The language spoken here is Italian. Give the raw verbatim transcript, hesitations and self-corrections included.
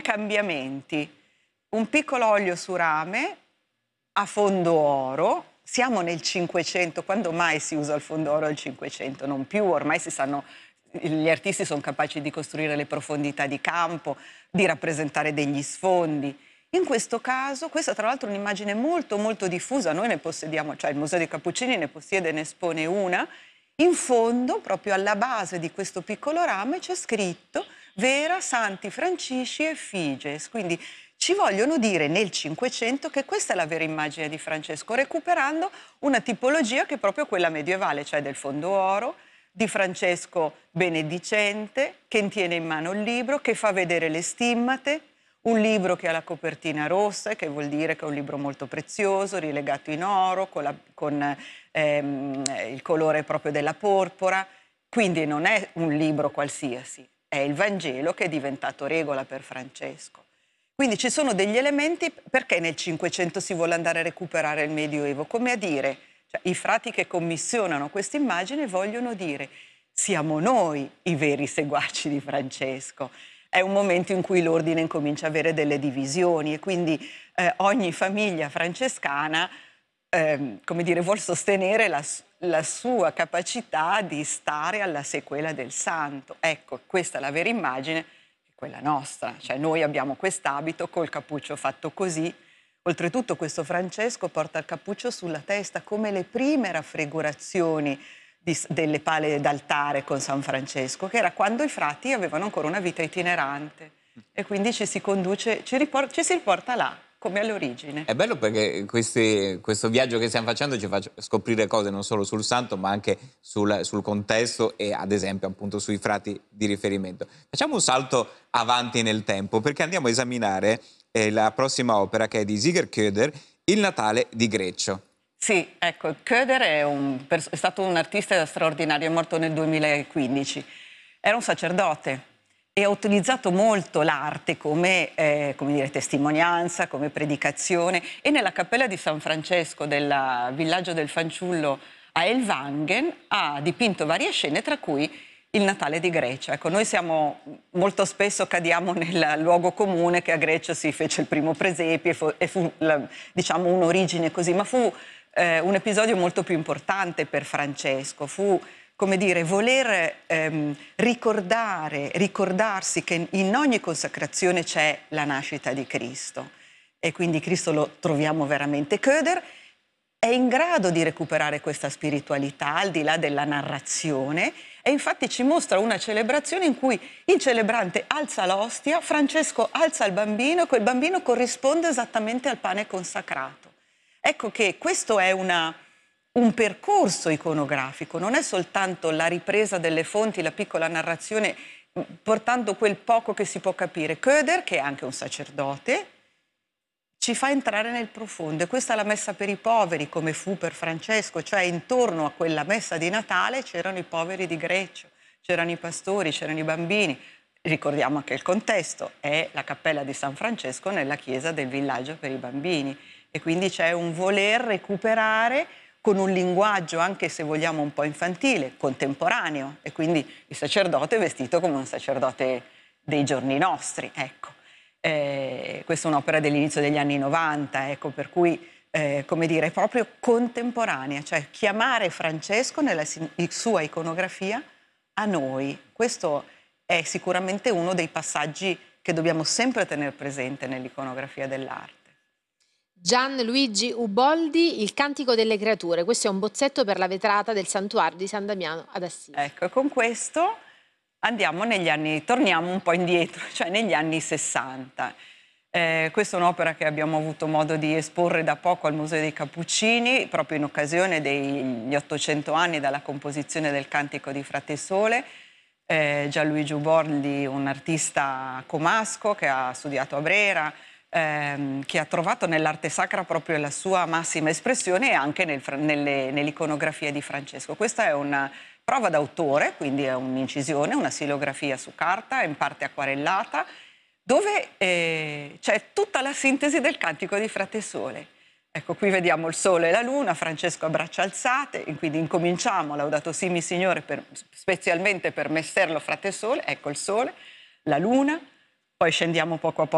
cambiamenti. Un piccolo olio su rame a fondo oro. Siamo nel Cinquecento, quando mai si usa il fondo oro al Cinquecento? Non più, ormai si sanno, gli artisti sono capaci di costruire le profondità di campo, di rappresentare degli sfondi. In questo caso, questa tra l'altro è un'immagine molto molto diffusa, noi ne possediamo, cioè il Museo dei Cappuccini ne possiede e ne espone una. In fondo, proprio alla base di questo piccolo rame, c'è scritto Vera Santi Francisci e Figes, quindi ci vogliono dire nel Cinquecento che questa è la vera immagine di Francesco, recuperando una tipologia che è proprio quella medievale, cioè del fondo oro, di Francesco benedicente, che tiene in mano il libro, che fa vedere le stimmate, un libro che ha la copertina rossa, che vuol dire che è un libro molto prezioso, rilegato in oro, con, la, con ehm, il colore proprio della porpora, quindi non è un libro qualsiasi, è il Vangelo che è diventato regola per Francesco. Quindi ci sono degli elementi, perché nel Cinquecento si vuole andare a recuperare il Medioevo? Come a dire, cioè, i frati che commissionano questa immagine vogliono dire siamo noi i veri seguaci di Francesco. È un momento in cui l'ordine incomincia a avere delle divisioni e quindi eh, ogni famiglia francescana eh, come dire, vuol sostenere la, la sua capacità di stare alla sequela del santo. Ecco, questa è la vera immagine, quella nostra, cioè noi abbiamo quest'abito col cappuccio fatto così. Oltretutto questo Francesco porta il cappuccio sulla testa come le prime raffigurazioni di, delle pale d'altare con San Francesco, che era quando i frati avevano ancora una vita itinerante e quindi ci si conduce, ci, ripor- ci si riporta là, come all'origine. È bello perché questi, questo viaggio che stiamo facendo ci fa scoprire cose non solo sul santo ma anche sul, sul contesto e ad esempio appunto sui frati di riferimento. Facciamo un salto avanti nel tempo perché andiamo a esaminare eh, la prossima opera che è di Sigurd Köder, Il Natale di Greccio. Sì, ecco, Köder è, un, è stato un artista straordinario, è morto nel duemilaquindici. Era un sacerdote e ha utilizzato molto l'arte come, eh, come dire, testimonianza, come predicazione, e nella cappella di San Francesco del villaggio del fanciullo a Ellwangen ha dipinto varie scene, tra cui il Natale di Grecia. Ecco, noi siamo, molto spesso cadiamo nel luogo comune che a Grecia si fece il primo presepio e fu, e fu la, diciamo, un'origine così, ma fu eh, un episodio molto più importante per Francesco, fu come dire, voler ehm, ricordare, ricordarsi che in ogni consacrazione c'è la nascita di Cristo e quindi Cristo lo troviamo veramente. Köder è in grado di recuperare questa spiritualità al di là della narrazione e infatti ci mostra una celebrazione in cui il celebrante alza l'ostia, Francesco alza il bambino e quel bambino corrisponde esattamente al pane consacrato. Ecco che questo è una... un percorso iconografico, non è soltanto la ripresa delle fonti, la piccola narrazione, portando quel poco che si può capire. Köder, che è anche un sacerdote, ci fa entrare nel profondo. E questa è la messa per i poveri, come fu per Francesco, cioè intorno a quella messa di Natale c'erano i poveri di Greccio, c'erano i pastori, c'erano i bambini. Ricordiamo anche il contesto, è la cappella di San Francesco nella chiesa del villaggio per i bambini. E quindi c'è un voler recuperare con un linguaggio, anche se vogliamo un po' infantile, contemporaneo, e quindi il sacerdote è vestito come un sacerdote dei giorni nostri, ecco. Eh, questa è un'opera dell'inizio degli anni novanta, ecco, per cui, eh, come dire, è proprio contemporanea, cioè chiamare Francesco nella sua iconografia a noi. Questo è sicuramente uno dei passaggi che dobbiamo sempre tenere presente nell'iconografia dell'arte. Gianluigi Uboldi, Il Cantico delle Creature. Questo è un bozzetto per la vetrata del santuario di San Damiano ad Assisi. Ecco, con questo andiamo negli anni, torniamo un po' indietro, cioè negli anni sessanta. Eh, questa è un'opera che abbiamo avuto modo di esporre da poco al Museo dei Cappuccini, proprio in occasione degli ottocento anni dalla composizione del Cantico di Frate Sole. Eh, Gianluigi Uboldi, un artista comasco che ha studiato a Brera, Ehm, che ha trovato nell'arte sacra proprio la sua massima espressione e anche nel, nell'iconografia di Francesco. Questa è una prova d'autore, quindi è un'incisione, una silografia su carta, in parte acquarellata, dove eh, c'è tutta la sintesi del Cantico di Frate Sole. Ecco, qui vediamo il sole e la luna, Francesco a braccia alzate, e quindi incominciamo, Laudato si mi Signore, per, specialmente per Messer lo Frate Sole, ecco il sole, la luna, poi scendiamo poco a poco